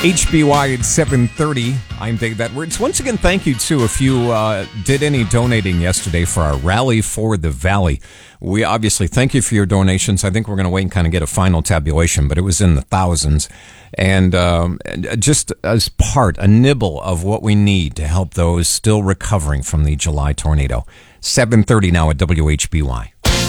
HBY at 7:30. I'm Dave Edwards. Once again, thank you, too, if you did any donating yesterday for our Rally for the Valley. We obviously thank you for your donations. I think we're going to wait and kind of get a final tabulation, but it was in the thousands. And just as a nibble of what we need to help those still recovering from the July tornado. 7:30 now at WHBY.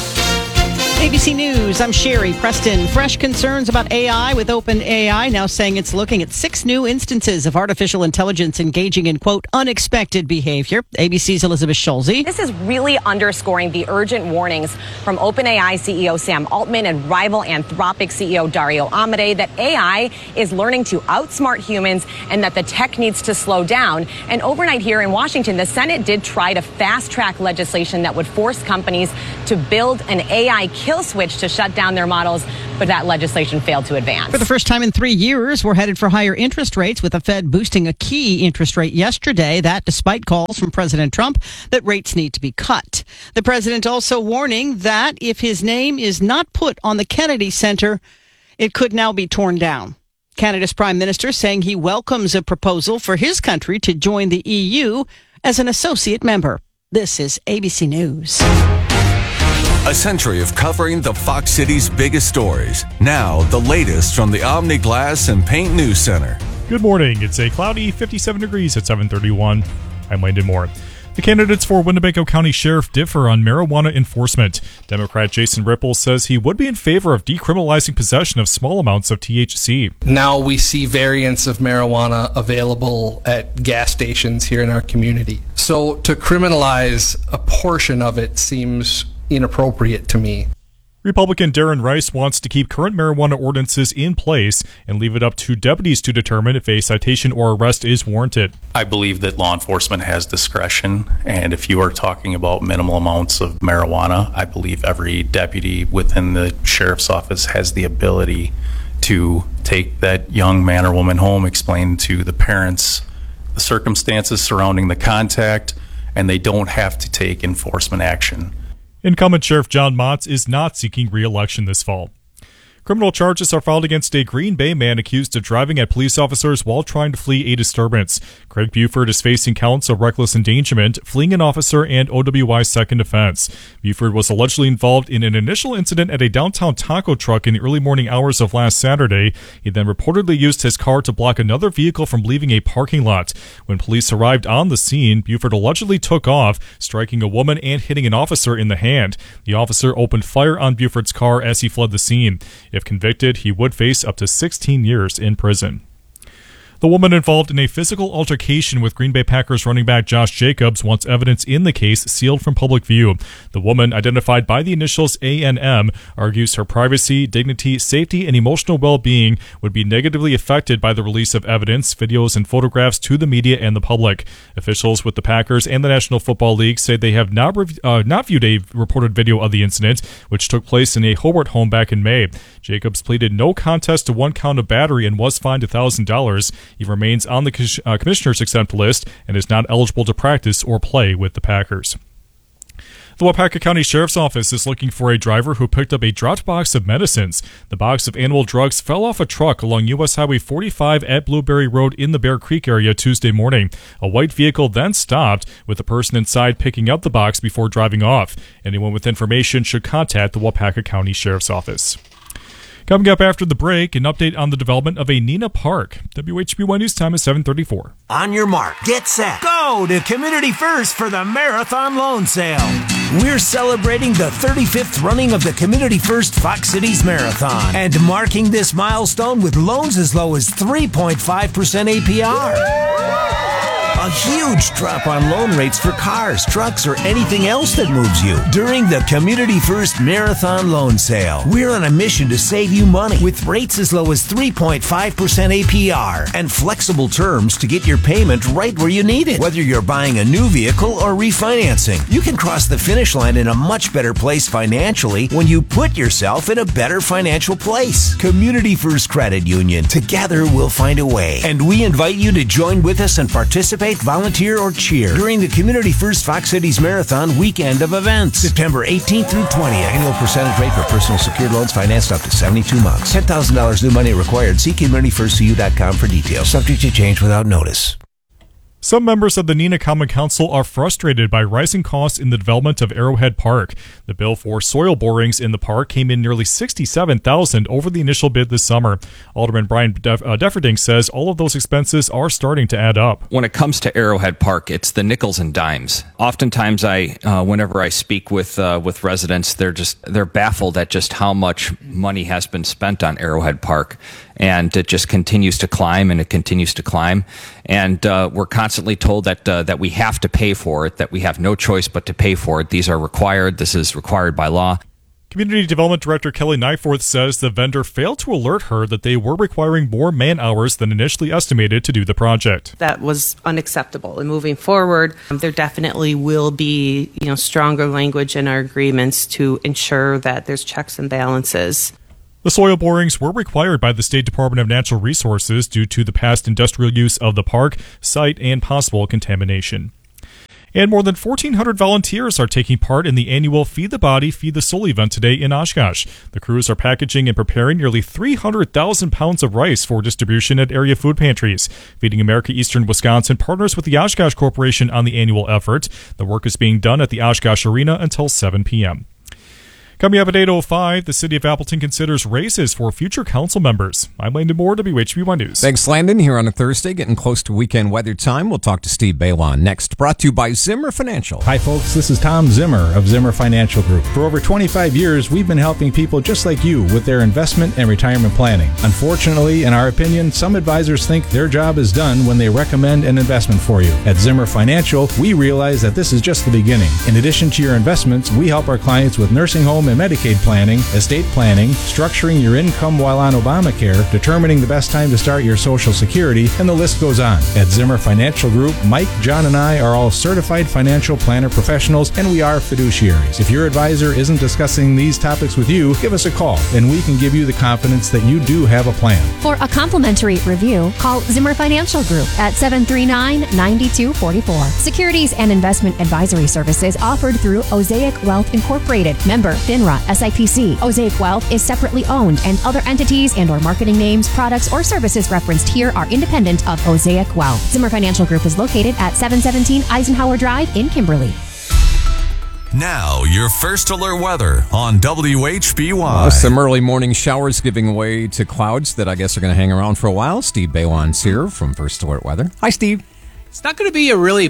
ABC News, I'm Sherry Preston. Fresh concerns about AI with OpenAI now saying it's looking at 6 new instances of artificial intelligence engaging in, quote, unexpected behavior. ABC's Elizabeth Schulze. This is really underscoring the urgent warnings from OpenAI CEO Sam Altman and rival Anthropic CEO Dario Amodei that AI is learning to outsmart humans and that the tech needs to slow down. And overnight here in Washington, the Senate did try to fast-track legislation that would force companies to build an AI kill switch to shut down their models, but that legislation failed to advance. For the first time in 3 years, we're headed for higher interest rates, with the Fed boosting a key interest rate yesterday. That despite calls from President Trump that rates need to be cut. The president also warning that if his name is not put on the Kennedy Center, it could now be torn down. Canada's prime minister saying he welcomes a proposal for his country to join the EU as an associate member. This is ABC News. A century of covering the Fox City's biggest stories. Now, the latest from the Omni Glass and Paint News Center. Good morning. It's a cloudy 57 degrees at 7:31. I'm Landon Moore. The candidates for Winnebago County Sheriff differ on marijuana enforcement. Democrat Jason Ripple says he would be in favor of decriminalizing possession of small amounts of THC. Now we see variants of marijuana available at gas stations here in our community. So to criminalize a portion of it seems inappropriate to me. Republican Darren Rice wants to keep current marijuana ordinances in place and leave it up to deputies to determine if a citation or arrest is warranted. I believe that law enforcement has discretion, and if you are talking about minimal amounts of marijuana, I believe every deputy within the sheriff's office has the ability to take that young man or woman home, explain to the parents the circumstances surrounding the contact, and they don't have to take enforcement action. Incumbent Sheriff John Motz is not seeking re-election this fall. Criminal charges are filed against a Green Bay man accused of driving at police officers while trying to flee a disturbance. Craig Buford is facing counts of reckless endangerment, fleeing an officer, and OWI second offense. Buford was allegedly involved in an initial incident at a downtown taco truck in the early morning hours of last Saturday. He then reportedly used his car to block another vehicle from leaving a parking lot. When police arrived on the scene, Buford allegedly took off, striking a woman and hitting an officer in the hand. The officer opened fire on Buford's car as he fled the scene. If convicted, he would face up to 16 years in prison. The woman involved in a physical altercation with Green Bay Packers running back Josh Jacobs wants evidence in the case sealed from public view. The woman, identified by the initials A&M, argues her privacy, dignity, safety, and emotional well-being would be negatively affected by the release of evidence, videos, and photographs to the media and the public. Officials with the Packers and the National Football League say they have not viewed a reported video of the incident, which took place in a Hobart home back in May. Jacobs pleaded no contest to 1 count of battery and was fined $1,000. He remains on the commissioner's exempt list and is not eligible to practice or play with the Packers. The Waupaca County Sheriff's Office is looking for a driver who picked up a dropped box of medicines. The box of animal drugs fell off a truck along U.S. Highway 45 at Blueberry Road in the Bear Creek area Tuesday morning. A white vehicle then stopped, with the person inside picking up the box before driving off. Anyone with information should contact the Waupaca County Sheriff's Office. Coming up after the break, an update on the development of a Nina Park. WHBY News Time is 7:34. On your mark, get set, go to Community First for the Marathon Loan Sale. We're celebrating the 35th running of the Community First Fox Cities Marathon and marking this milestone with loans as low as 3.5% APR. A huge drop on loan rates for cars, trucks, or anything else that moves you during the Community First Marathon Loan Sale. We're on a mission to save you money with rates as low as 3.5% APR and flexible terms to get your payment right where you need it. Whether you're buying a new vehicle or refinancing, you can cross the finish line in a much better place financially when you put yourself in a better financial place. Community First Credit Union. Together we'll find a way. And we invite you to join with us and participate participate, volunteer, or cheer during the Community First Fox Cities Marathon weekend of events. September 18th through 20th. Annual percentage rate for personal secured loans financed up to 72 months. $10,000 new money required. See CommunityFirstCU.com for details. Subject to change without notice. Some members of the Neenah Common Council are frustrated by rising costs in the development of Arrowhead Park. The bill for soil borings in the park came in nearly $67,000 over the initial bid this summer. Alderman Brian Deferding says all of those expenses are starting to add up. When it comes to Arrowhead Park, it's the nickels and dimes. Oftentimes, whenever I speak with residents, they're baffled at just how much money has been spent on Arrowhead Park. And it just continues to climb, and it continues to climb. And we're constantly told that we have to pay for it, that we have no choice but to pay for it. These are required. This is required by law. Community Development Director Kelly Nyforth says the vendor failed to alert her that they were requiring more man-hours than initially estimated to do the project. That was unacceptable. And moving forward, there definitely will be, stronger language in our agreements to ensure that there's checks and balances. The soil borings were required by the State Department of Natural Resources due to the past industrial use of the park, site, and possible contamination. And more than 1,400 volunteers are taking part in the annual Feed the Body, Feed the Soul event today in Oshkosh. The crews are packaging and preparing nearly 300,000 pounds of rice for distribution at area food pantries. Feeding America Eastern Wisconsin partners with the Oshkosh Corporation on the annual effort. The work is being done at the Oshkosh Arena until 7 p.m. Coming up at 8:05, the City of Appleton considers raises for future council members. I'm Landon Moore, WHB1 News. Thanks, Landon. Here on a Thursday, getting close to weekend weather time. We'll talk to Steve Balon next. Brought to you by Zimmer Financial. Hi, folks. This is Tom Zimmer of Zimmer Financial Group. For over 25 years, we've been helping people just like you with their investment and retirement planning. Unfortunately, in our opinion, some advisors think their job is done when they recommend an investment for you. At Zimmer Financial, we realize that this is just the beginning. In addition to your investments, we help our clients with nursing home and Medicaid planning, estate planning, structuring your income while on Obamacare, determining the best time to start your Social Security, and the list goes on. At Zimmer Financial Group, Mike, John, and I are all certified financial planner professionals, and we are fiduciaries. If your advisor isn't discussing these topics with you, give us a call, and we can give you the confidence that you do have a plan. For a complimentary review, call Zimmer Financial Group at 739-9244. Securities and investment advisory services offered through Osaic Wealth Incorporated. Member FINRA SIPC. Osaic Wealth is separately owned, and other entities and/or marketing names, products, or services referenced here are independent of Osaic Wealth. Zimmer Financial Group is located at 717 Eisenhower Drive in Kimberly. Now, your first alert weather on WHBY. Some early morning showers giving way to clouds that I guess are going to hang around for a while. Steve Balon's here from First Alert Weather. Hi, Steve. It's not going to be a really,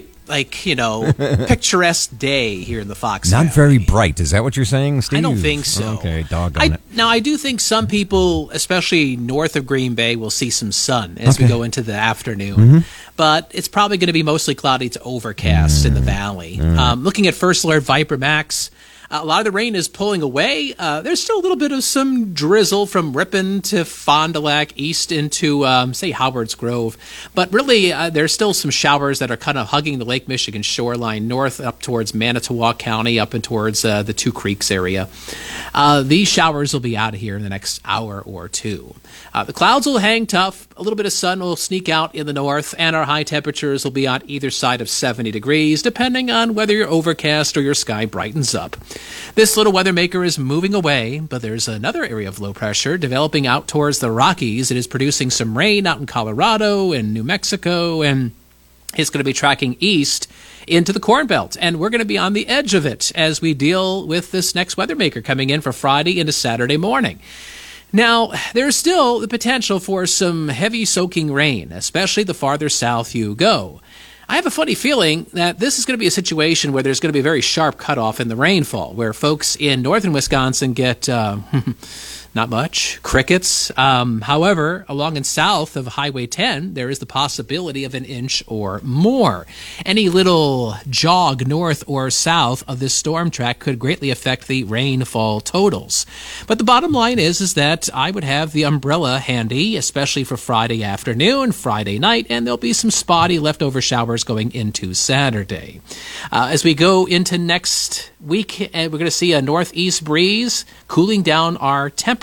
picturesque day here in the Fox Valley. Not very bright. Is that what you're saying, Steve? I don't think so. Okay, doggone it. Now, I do think some people, especially north of Green Bay, will see some sun as we go into the afternoon. Mm-hmm. But it's probably going to be mostly cloudy to overcast in the valley. Looking at First Alert Viper Max, a lot of the rain is pulling away. There's still a little bit of some drizzle from Ripon to Fond du Lac, east into, say, Howard's Grove. But really, there's still some showers that are kind of hugging the Lake Michigan shoreline, north up towards Manitowoc County, up and towards the Two Creeks area. These showers will be out of here in the next hour or two. The clouds will hang tough. A little bit of sun will sneak out in the north, and our high temperatures will be on either side of 70 degrees, depending on whether you're overcast or your sky brightens up. This little weather maker is moving away, but there's another area of low pressure developing out towards the Rockies. It is producing some rain out in Colorado and New Mexico, and it's going to be tracking east into the Corn Belt, and we're going to be on the edge of it as we deal with this next weather maker coming in for Friday into Saturday morning. Now, there's still the potential for some heavy soaking rain, especially the farther south you go. I have a funny feeling that this is going to be a situation where there's going to be a very sharp cutoff in the rainfall, where folks in northern Wisconsin get not much, crickets. However, along and south of Highway 10, there is the possibility of an inch or more. Any little jog north or south of this storm track could greatly affect the rainfall totals. But the bottom line is that I would have the umbrella handy, especially for Friday afternoon, Friday night, and there'll be some spotty leftover showers going into Saturday. As we go into next week, we're going to see a northeast breeze cooling down our temperature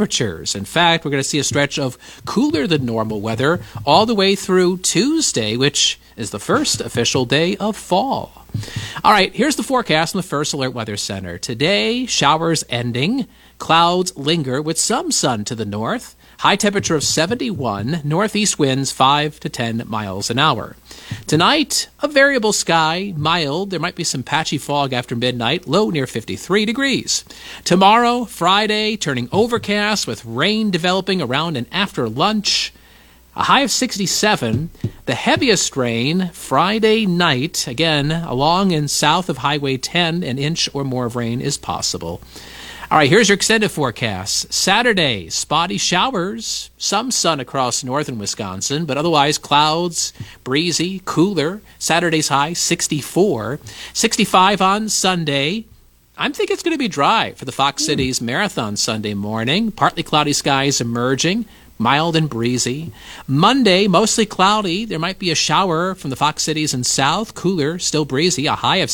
temperatures. In fact, we're going to see a stretch of cooler than normal weather all the way through Tuesday, which is the first official day of fall. All right, here's the forecast from the First Alert Weather Center. Today, showers ending, clouds linger with some sun to the north. High temperature of 71, northeast winds 5 to 10 miles an hour. Tonight, a variable sky, mild. There might be some patchy fog after midnight, low near 53 degrees. Tomorrow, Friday, turning overcast with rain developing around and after lunch. A high of 67. The heaviest rain Friday night, again, along and south of Highway 10, an inch or more of rain is possible. All right, here's your extended forecast. Saturday, spotty showers, some sun across northern Wisconsin, but otherwise clouds, breezy, cooler. Saturday's high, 64. 65 on Sunday. I'm thinking it's going to be dry for the Fox Cities Marathon Sunday morning. Partly cloudy skies emerging, mild and breezy. Monday, mostly cloudy. There might be a shower from the Fox Cities and south, cooler, still breezy, a high of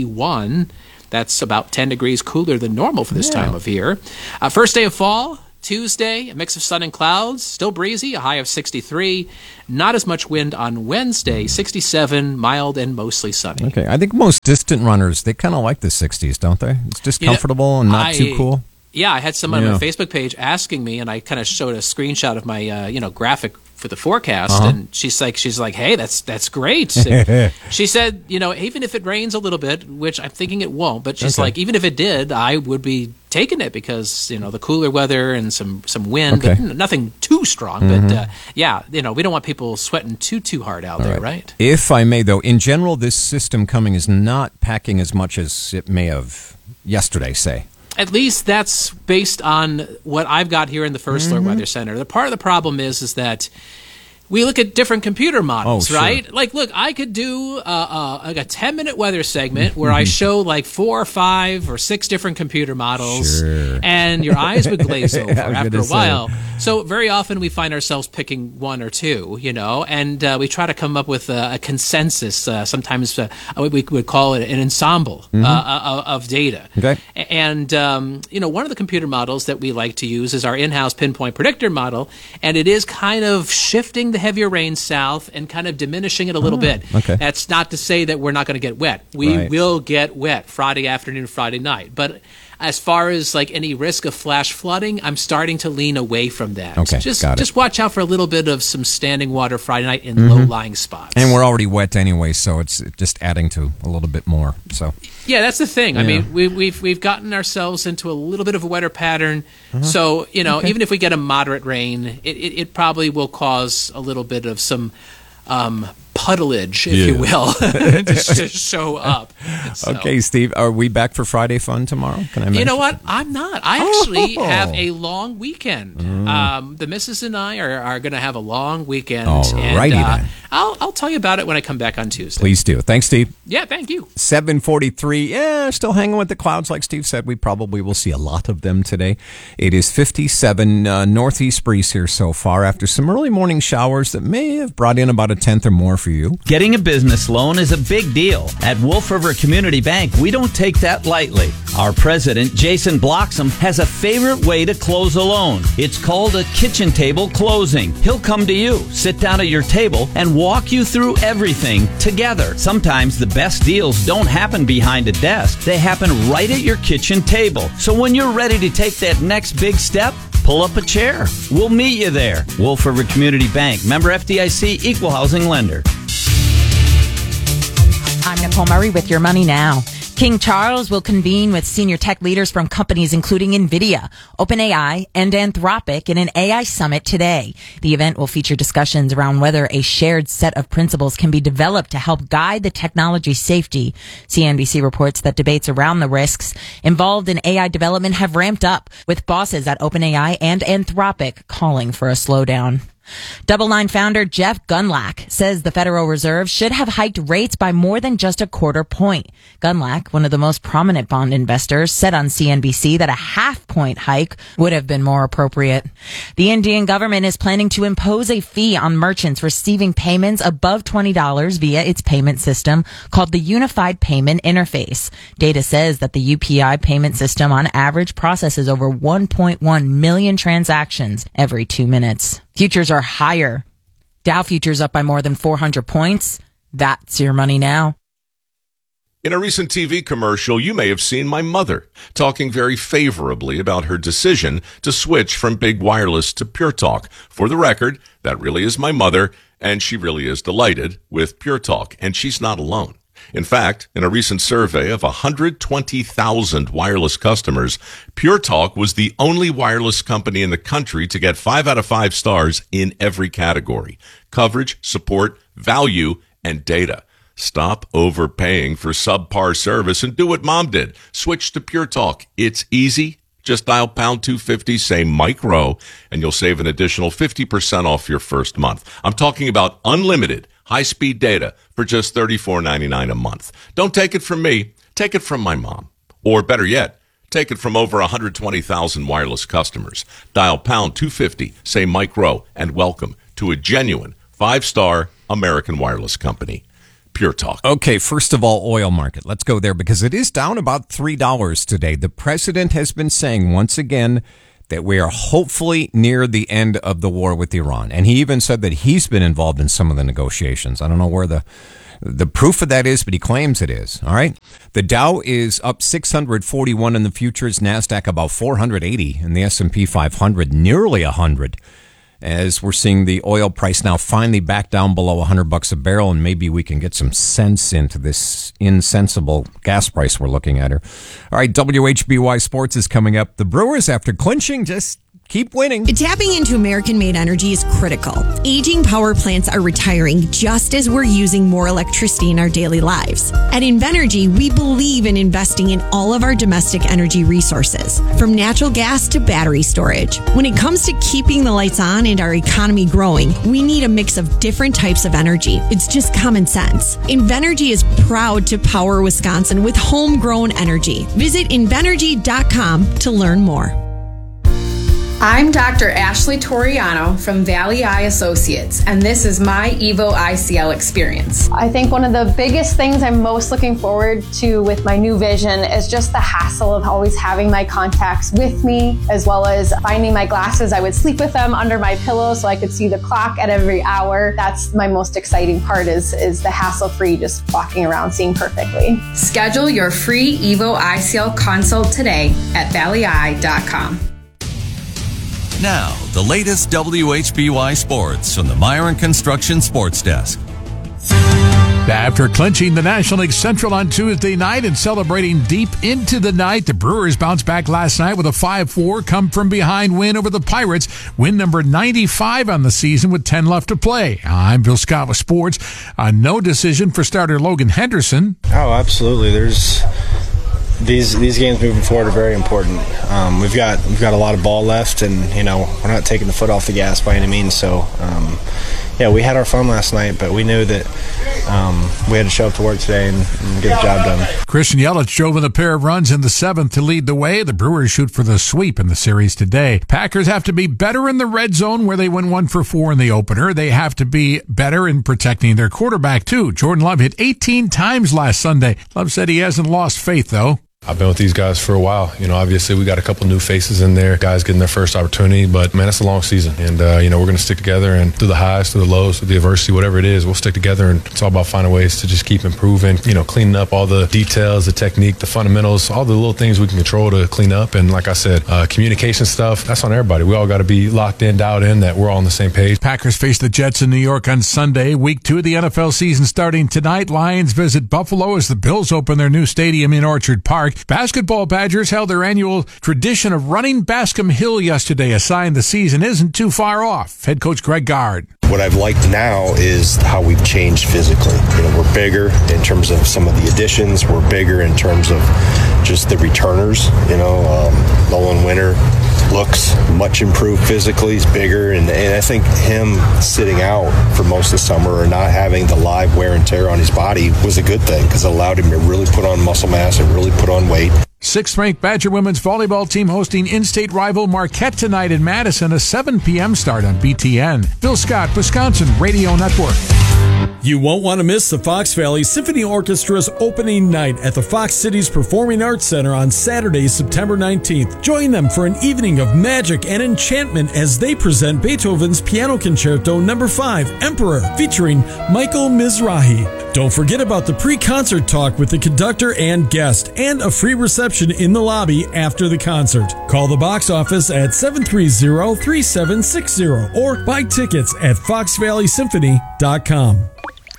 61. That's about 10 degrees cooler than normal for this time of year. First day of fall, Tuesday, a mix of sun and clouds, still breezy, a high of 63. Not as much wind on Wednesday, 67, mild and mostly sunny. Okay, I think most distant runners, they kind of like the 60s, don't they? It's just comfortable and not too cool. Yeah, I had someone on my Facebook page asking me, and I kind of showed a screenshot of my graphic for the forecast, and she's like, hey, that's great. She said, even if it rains a little bit, which I'm thinking it won't, but she's like, even if it did, I would be taking it because the cooler weather and some wind, but nothing too strong. But we don't want people sweating too hard out there, right? If I may, though, in general, this system coming is not packing as much as it may have yesterday, say. At least that's based on what I've got here in the First Alert Weather Center. The part of the problem is that we look at different computer models, right? Like, look, I could do like a 10-minute weather segment where I show like 4 or 5 or 6 different computer models, and your eyes would glaze over after a while. So very often we find ourselves picking one or two, and we try to come up with a consensus. Sometimes we would call it an ensemble of data. Okay. And, one of the computer models that we like to use is our in-house pinpoint predictor model, and it is kind of shifting the heavier rain south and kind of diminishing it a little bit. Okay. That's not to say that we're not going to get wet. We will get wet Friday afternoon, Friday night. But as far as like any risk of flash flooding, I'm starting to lean away from that. Okay, just watch out for a little bit of some standing water Friday night in low-lying spots. And we're already wet anyway, so it's just adding to a little bit more. So yeah, that's the thing. I mean, we've gotten ourselves into a little bit of a wetter pattern. So even if we get a moderate rain, it probably will cause a little bit of some puddleage, if you will, to show up. So. Okay, Steve, are we back for Friday fun tomorrow? Can I mention? You know what? I'm not. I actually have a long weekend. The missus and I are going to have a long weekend. All righty then. I'll tell you about it when I come back on Tuesday. Please do. Thanks, Steve. Yeah, thank you. 7:43. Yeah, still hanging with the clouds, like Steve said. We probably will see a lot of them today. It is 57 northeast breeze here so far after some early morning showers that may have brought in about a tenth or more for you. Getting a business loan is a big deal. At Wolf River Community Bank, we don't take that lightly. Our president, Jason Bloxham, has a favorite way to close a loan. It's called a kitchen table closing. He'll come to you, sit down at your table, and walk you through everything together. Sometimes the best deals don't happen behind a desk. They happen right at your kitchen table. So when you're ready to take that next big step, pull up a chair. We'll meet you there. Wolf River Community Bank, member FDIC, equal housing lender. I'm Nicole Murray with Your Money Now. King Charles will convene with senior tech leaders from companies including NVIDIA, OpenAI, and Anthropic in an AI summit today. The event will feature discussions around whether a shared set of principles can be developed to help guide the technology safety. CNBC reports that debates around the risks involved in AI development have ramped up, with bosses at OpenAI and Anthropic calling for a slowdown. DoubleLine founder Jeff Gundlach says the Federal Reserve should have hiked rates by more than just a quarter point. Gundlach, one of the most prominent bond investors, said on CNBC that a half-point hike would have been more appropriate. The Indian government is planning to impose a fee on merchants receiving payments above $20 via its payment system called the Unified Payment Interface. Data says that the UPI payment system on average processes over 1.1 million transactions every 2 minutes. Futures are higher. Dow futures up by more than 400 points. That's your money now. In a recent TV commercial, you may have seen my mother talking very favorably about her decision to switch from Big Wireless to Pure Talk. For the record, that really is my mother, and she really is delighted with Pure Talk, and she's not alone. In fact, in a recent survey of 120,000 wireless customers, Pure Talk was the only wireless company in the country to get 5 out of 5 stars in every category: coverage, support, value, and data. Stop overpaying for subpar service and do what Mom did. Switch to Pure Talk. It's easy. Just dial pound 250, say Mike Rowe, and you'll save an additional 50% off your first month. I'm talking about unlimited high-speed data for just $34.99 a month. Don't take it from me. Take it from my mom. Or better yet, take it from over 120,000 wireless customers. Dial pound 250, say Mike Rowe, and welcome to a genuine 5-star American wireless company. Pure Talk. Okay, first of all, oil market. Let's go there because it is down about $3 today. The president has been saying once again that we are hopefully near the end of the war with Iran. And he even said that he's been involved in some of the negotiations. I don't know where the proof of that is, but he claims it is. All right. The Dow is up 641 in the futures, NASDAQ about 480, and the S&P 500 nearly 100. As we're seeing the oil price now finally back down below $100 a barrel, and maybe we can get some sense into this insensible gas price we're looking at here. All right, WHBY Sports is coming up. The Brewers, after clinching, just keep winning. Tapping into American-made energy is critical. Aging power plants are retiring just as we're using more electricity in our daily lives. At Invenergy, we believe in investing in all of our domestic energy resources, from natural gas to battery storage. When it comes to keeping the lights on and our economy growing, we need a mix of different types of energy. It's just common sense. Invenergy is proud to power Wisconsin with homegrown energy. Visit Invenergy.com to learn more. I'm Dr. Ashley Toriano from Valley Eye Associates, and this is my Evo ICL experience. I think one of the biggest things I'm most looking forward to with my new vision is just the hassle of always having my contacts with me, as well as finding my glasses. I would sleep with them under my pillow so I could see the clock at every hour. That's my most exciting part is the hassle-free, just walking around seeing perfectly. Schedule your free Evo ICL consult today at valleyeye.com. Now, the latest WHBY Sports from the Myron Construction Sports Desk. After clinching the National League Central on Tuesday night and celebrating deep into the night, the Brewers bounced back last night with a 5-4 come-from-behind win over the Pirates, win number 95 on the season with 10 left to play. I'm Bill Scott with Sports. No decision for starter Logan Henderson. Oh, absolutely. There's these games moving forward are very important. We've got a lot of ball left, and we're not taking the foot off the gas by any means. So, we had our fun last night, but we knew that we had to show up to work today and get the job done. Christian Yelich drove in a pair of runs in the 7th to lead the way. The Brewers shoot for the sweep in the series today. Packers have to be better in the red zone, where they went 1 for 4 in the opener. They have to be better in protecting their quarterback too. Jordan Love hit 18 times last Sunday. Love said he hasn't lost faith though. I've been with these guys for a while. Obviously we got a couple new faces in there, guys getting their first opportunity, but man, it's a long season. And, we're going to stick together, and through the highs, through the lows, through the adversity, whatever it is, we'll stick together, and it's all about finding ways to just keep improving, cleaning up all the details, the technique, the fundamentals, all the little things we can control to clean up. And like I said, communication stuff, that's on everybody. We all got to be locked in, dialed in, that we're all on the same page. Packers face the Jets in New York on Sunday. Week 2 of the NFL season starting tonight. Lions visit Buffalo as the Bills open their new stadium in Orchard Park. Basketball Badgers held their annual tradition of running Bascom Hill yesterday, a sign the season isn't too far off. Head coach Greg Gard. What I've liked now is how we've changed physically. We're bigger in terms of some of the additions. We're bigger in terms of just the returners. Nolan Winter, looks much improved physically. He's bigger, and I think him sitting out for most of the summer or not having the live wear and tear on his body was a good thing because it allowed him to really put on muscle mass and really put on weight. 6th-ranked Badger women's volleyball team hosting in-state rival Marquette tonight in Madison, a 7 p.m. start on BTN. Phil Scott, Wisconsin Radio Network. You won't want to miss the Fox Valley Symphony Orchestra's opening night at the Fox Cities Performing Arts Center on Saturday, September 19th. Join them for an evening of magic and enchantment as they present Beethoven's Piano Concerto No. 5, Emperor, featuring Michael Mizrahi. Don't forget about the pre-concert talk with the conductor and guest, and a free reception in the lobby after the concert. Call the box office at 730-3760 or buy tickets at foxvalleysymphony.com.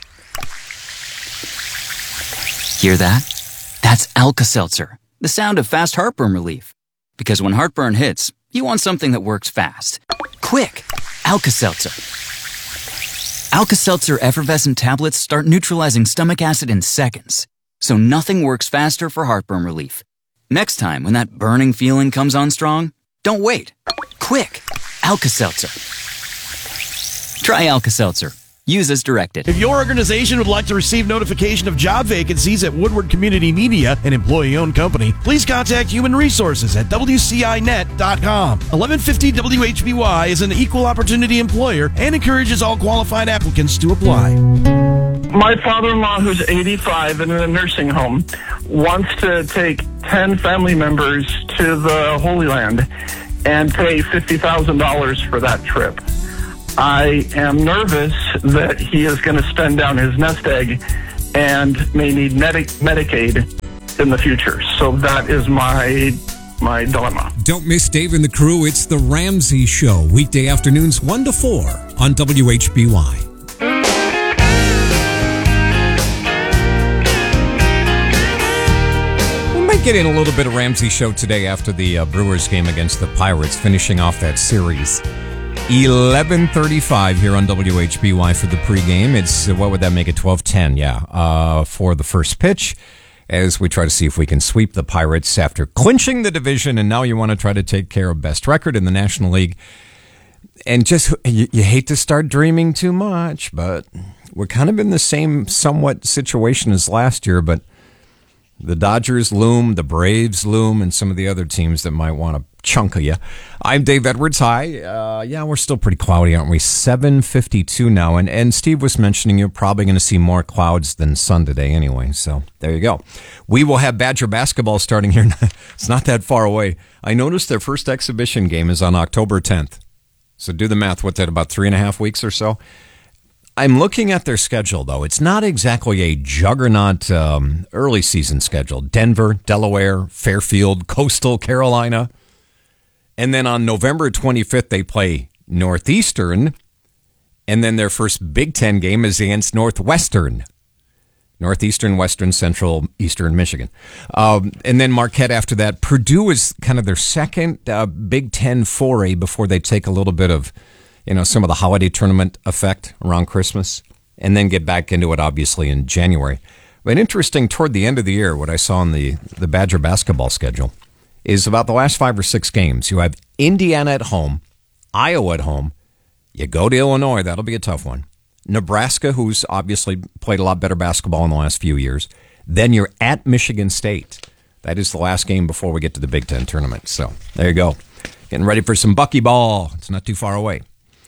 Hear that? That's Alka-Seltzer, the sound of fast heartburn relief. Because when heartburn hits, you want something that works fast. Quick! Alka-Seltzer. Alka-Seltzer effervescent tablets start neutralizing stomach acid in seconds, so nothing works faster for heartburn relief. Next time, when that burning feeling comes on strong, don't wait. Quick! Alka-Seltzer. Try Alka-Seltzer. Use as directed. If your organization would like to receive notification of job vacancies at Woodward Community Media, an employee-owned company, please contact Human Resources at WCINet.com. 1150 WHBY is an equal opportunity employer and encourages all qualified applicants to apply. My father-in-law, who's 85 and in a nursing home, wants to take 10 family members to the Holy Land and pay $50,000 for that trip. I am nervous that he is going to spend down his nest egg and may need Medicaid in the future. So that is my dilemma. Don't miss Dave and the crew. It's The Ramsey Show, weekday afternoons 1 to 4 on WHBY. We might get in a little bit of Ramsey Show today after the Brewers game against the Pirates, finishing off that series. 11:35 here on WHBY for the pregame. It's, what would that make it, 12:10, for the first pitch, as we try to see if we can sweep the Pirates after clinching the division, and now you want to try to take care of best record in the National League. And just, you hate to start dreaming too much, but we're kind of in the same somewhat situation as last year, but the Dodgers loom, the Braves loom, and some of the other teams that might want to chunk of you. I'm Dave Edwards. Hi. We're still pretty cloudy, aren't we? 7:52 now. And Steve was mentioning you're probably going to see more clouds than sun today anyway. So there you go. We will have Badger basketball starting here. It's not that far away. I noticed their first exhibition game is on October 10th. So do the math. What's that, about 3.5 weeks or so? I'm looking at their schedule, though. It's not exactly a juggernaut early season schedule. Denver, Delaware, Fairfield, Coastal Carolina. And then on November 25th, they play Northeastern. And then their first Big Ten game is against Northwestern. Northeastern, Western, Central, Eastern Michigan. And then Marquette after that. Purdue is kind of their second Big Ten foray before they take a little bit of, some of the holiday tournament effect around Christmas, and then get back into it, obviously, in January. But interesting, toward the end of the year, what I saw in the Badger basketball schedule is about the last 5 or 6 games. You have Indiana at home, Iowa at home. You go to Illinois, that'll be a tough one. Nebraska, who's obviously played a lot better basketball in the last few years. Then you're at Michigan State. That is the last game before we get to the Big Ten tournament. So there you go. Getting ready for some buckyball. It's not too far away.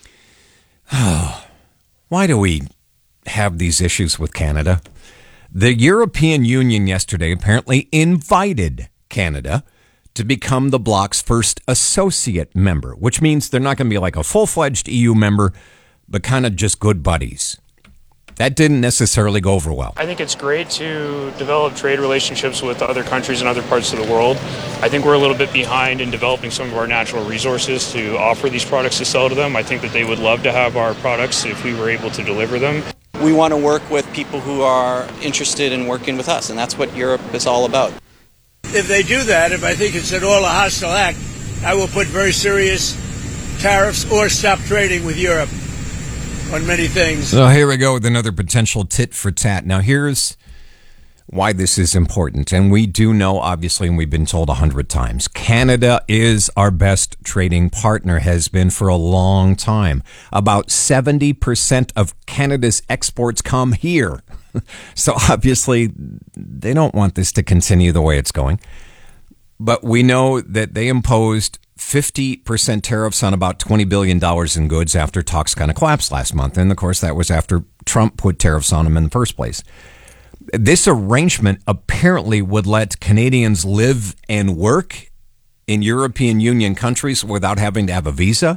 Why do we have these issues with Canada? The European Union yesterday apparently invited Canada to become the bloc's first associate member, which means they're not going to be like a full-fledged EU member, but kind of just good buddies. That didn't necessarily go over well. I think it's great to develop trade relationships with other countries in other parts of the world. I think we're a little bit behind in developing some of our natural resources to offer these products to sell to them. I think that they would love to have our products if we were able to deliver them. We want to work with people who are interested in working with us, and that's what Europe is all about. If they do that, if I think it's at all a hostile act, I will put very serious tariffs or stop trading with Europe on many things. So here we go with another potential tit for tat. Now here's why this is important. And we do know, obviously, and we've been told 100 times, Canada is our best trading partner, has been for a long time. About 70% of Canada's exports come here. So obviously, they don't want this to continue the way it's going. But we know that they imposed 50% tariffs on about $20 billion in goods after talks kind of collapsed last month. And of course, that was after Trump put tariffs on them in the first place. This arrangement apparently would let Canadians live and work in European Union countries without having to have a visa.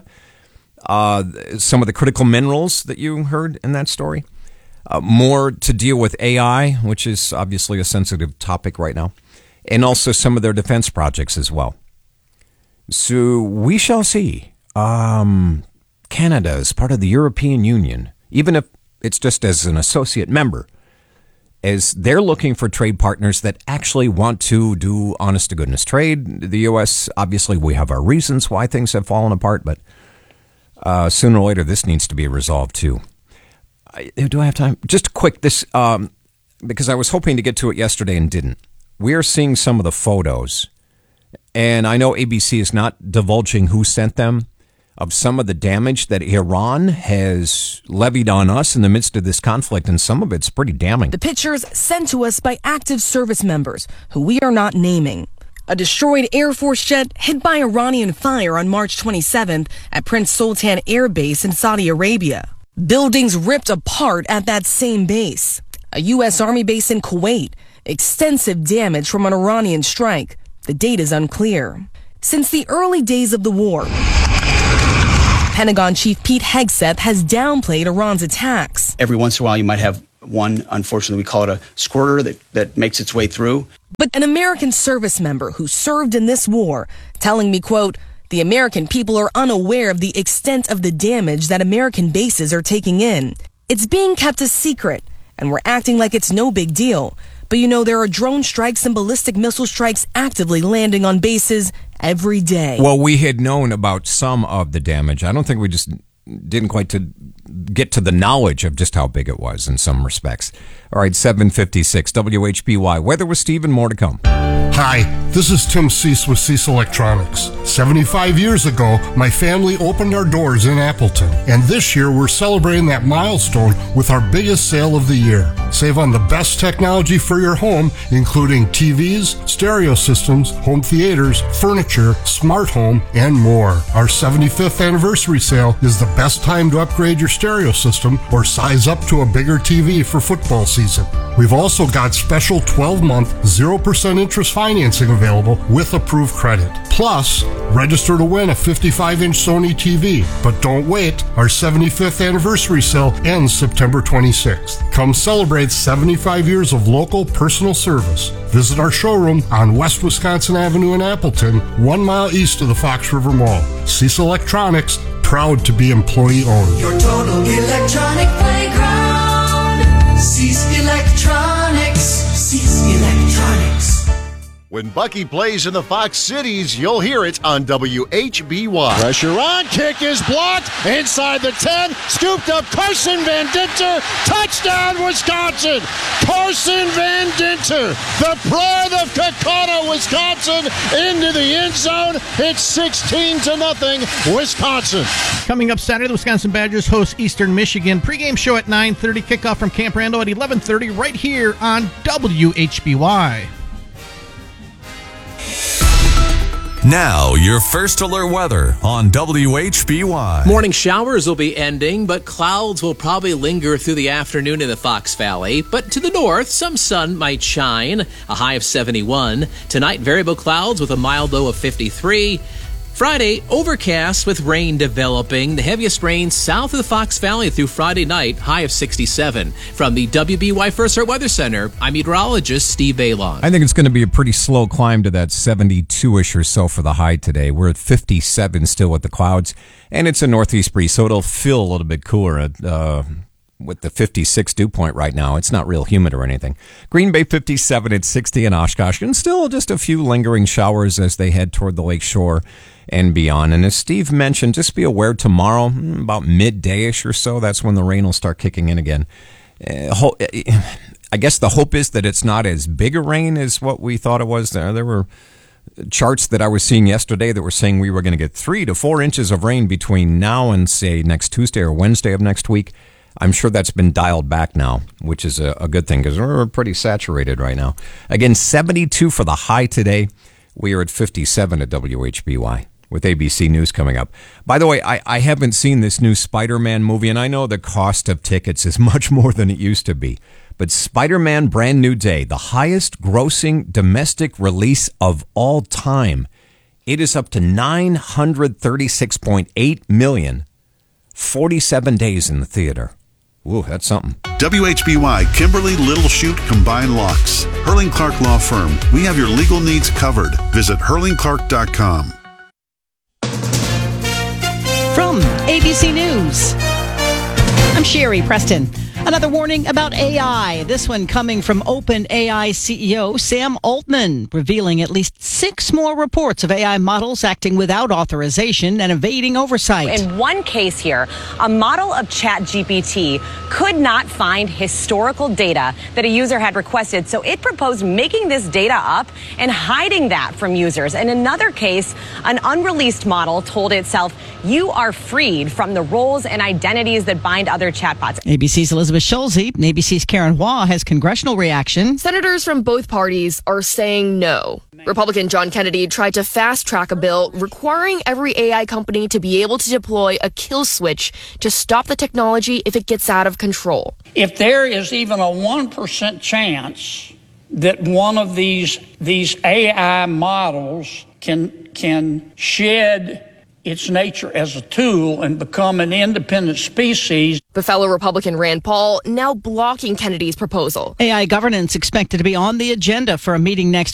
Some of the critical minerals that you heard in that story. More to deal with AI, which is obviously a sensitive topic right now. And also some of their defense projects as well. So we shall see. Canada is part of the European Union, even if it's just as an associate member, as they're looking for trade partners that actually want to do honest-to-goodness trade. The U.S., obviously, we have our reasons why things have fallen apart, but sooner or later, this needs to be resolved, too. Do I have time? Just quick, this because I was hoping to get to it yesterday and didn't. We are seeing some of the photos, and I know ABC is not divulging who sent them, of some of the damage that Iran has levied on us in the midst of this conflict, and some of it's pretty damning. The pictures sent to us by active service members, who we are not naming. A destroyed Air Force jet hit by Iranian fire on March 27th at Prince Sultan Air Base in Saudi Arabia. Buildings ripped apart at that same base. A U.S. Army base in Kuwait. Extensive damage from an Iranian strike. The date is unclear. Since the early days of the war, Pentagon Chief Pete Hegseth has downplayed Iran's attacks. Every once in a while, you might have one, unfortunately, we call it a squirter that makes its way through. But an American service member who served in this war telling me, quote, the American people are unaware of the extent of the damage that American bases are taking in. It's being kept a secret, and we're acting like it's no big deal. But you know, there are drone strikes and ballistic missile strikes actively landing on bases every day. Well, we had known about some of the damage. I don't think we just didn't quite get to the knowledge of just how big it was in some respects. All right, 7:56 WHBY. Weather with Steve and more to come. Hi, this is Tim Cease with Cease Electronics. 75 years ago, my family opened our doors in Appleton, and this year we're celebrating that milestone with our biggest sale of the year. Save on the best technology for your home, including TVs, stereo systems, home theaters, furniture, smart home, and more. Our 75th anniversary sale is the best time to upgrade your stereo system or size up to a bigger TV for football season. We've also got special 12-month, 0% interest financing available with approved credit. Plus, register to win a 55-inch Sony TV. But don't wait. Our 75th anniversary sale ends September 26th. Come celebrate 75 years of local personal service. Visit our showroom on West Wisconsin Avenue in Appleton, 1 mile east of the Fox River Mall. Cease Electronics, proud to be employee-owned. Your total electronic playground. Cease Electronics. Cease Electronics. When Bucky plays in the Fox Cities, you'll hear it on WHBY. Pressure on, kick is blocked, inside the 10, scooped up Carson Van Dinter, touchdown Wisconsin! Carson Van Dinter, the pride of Kakata, Wisconsin, into the end zone. It's 16-0, Wisconsin. Coming up Saturday, the Wisconsin Badgers host Eastern Michigan. Pregame show at 9:30, kickoff from Camp Randall at 11:30, right here on WHBY. Now, your first alert weather on WHBY. Morning showers will be ending, but clouds will probably linger through the afternoon in the Fox Valley. But to the north, some sun might shine, a high of 71. Tonight, variable clouds with a mild low of 53. Friday, overcast with rain developing. The heaviest rain south of the Fox Valley through Friday night, high of 67. From the WBY First Alert Weather Center, I'm meteorologist Steve Bailon. I think it's going to be a pretty slow climb to that 72-ish or so for the high today. We're at 57 still with the clouds, and it's a northeast breeze, so it'll feel a little bit cooler with the 56 dew point right now. It's not real humid or anything. Green Bay 57 at 60 in Oshkosh, and still just a few lingering showers as they head toward the lake shore and beyond. And as Steve mentioned, just be aware tomorrow, about midday-ish or so, that's when the rain will start kicking in again. I guess the hope is that it's not as big a rain as what we thought it was. There were charts that I was seeing yesterday that were saying we were going to get 3 to 4 inches of rain between now and, say, next Tuesday or Wednesday of next week. I'm sure that's been dialed back now, which is a good thing because we're pretty saturated right now. Again, 72 for the high today. We are at 57 at WHBY with ABC News coming up. By the way, I haven't seen this new Spider-Man movie, and I know the cost of tickets is much more than it used to be. But Spider-Man Brand New Day, the highest grossing domestic release of all time. It is up to $936.8 million, 47 days in the theater. Ooh, that's something. WHBY Kimberly Little Chute Combined Locks. Hurling Clark Law Firm. We have your legal needs covered. Visit hurlingclark.com. From ABC News, I'm Sherry Preston. Another warning about AI. This one coming from OpenAI CEO Sam Altman, revealing at least 6 more reports of AI models acting without authorization and evading oversight. In one case here, a model of ChatGPT could not find historical data that a user had requested, so it proposed making this data up and hiding that from users. In another case, an unreleased model told itself, "You are freed from the roles and identities that bind other chatbots." ABC's Elizabeth Schulze, ABC's Karen Hua has congressional reaction. Senators from both parties are saying no. Republican John Kennedy tried to fast-track a bill requiring every AI company to be able to deploy a kill switch to stop the technology if it gets out of control. If there is even a 1% chance that one of these AI models can shed its nature as a tool and become an independent species. But fellow Republican Rand Paul now blocking Kennedy's proposal. AI governance expected to be on the agenda for a meeting next